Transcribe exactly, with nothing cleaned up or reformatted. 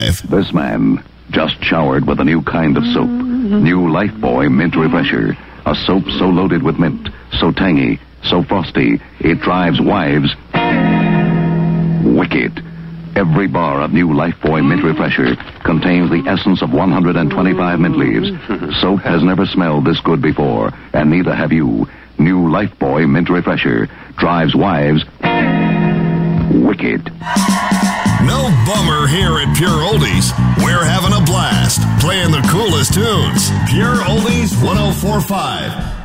This man just showered with a new kind of soap. New Lifebuoy Mint Refresher. A soap so loaded with mint, so tangy, so frosty, it drives wives wicked. Every bar of new Lifebuoy Mint Refresher contains the essence of one hundred twenty-five mint leaves. Soap has never smelled this good before, and neither have you. New Lifebuoy Mint Refresher drives wives wicked. No bummer here at Pure Oldies. We're having a blast playing the coolest tunes. Pure Oldies one oh four point five.